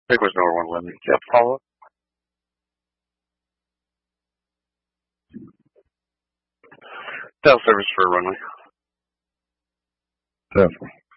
think was another one, Lindsay. Do you have to follow up? Cell service for runway. Definitely.